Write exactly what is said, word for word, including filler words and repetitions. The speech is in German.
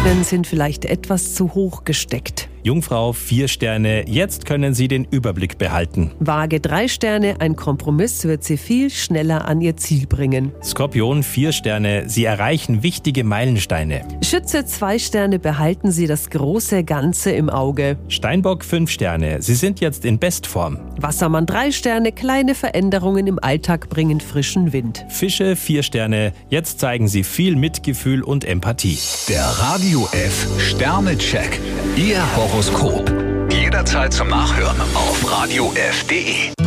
Atmen sind vielleicht etwas zu hoch gesteckt. Jungfrau, vier Sterne, jetzt können Sie den Überblick behalten. Waage, drei Sterne, ein Kompromiss wird Sie viel schneller an Ihr Ziel bringen. Skorpion, vier Sterne, Sie erreichen wichtige Meilensteine. Schütze, zwei Sterne, behalten Sie das große Ganze im Auge. Steinbock, fünf Sterne, Sie sind jetzt in Bestform. Wassermann, drei Sterne, kleine Veränderungen im Alltag bringen frischen Wind. Fische, vier Sterne, jetzt zeigen Sie viel Mitgefühl und Empathie. Der Radio F Sternecheck. Ihr Horoskop. Jederzeit zum Nachhören auf radio f punkt de.